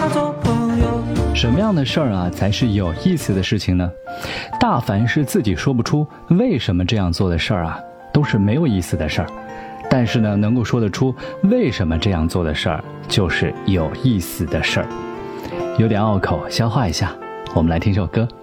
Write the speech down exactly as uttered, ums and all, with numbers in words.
什么样的事儿啊才是有意思的事情呢？大凡是自己说不出为什么这样做的事儿啊，都是没有意思的事儿。但是呢，能够说得出为什么这样做的事儿，就是有意思的事儿。有点拗口，消化一下。我们来听首歌。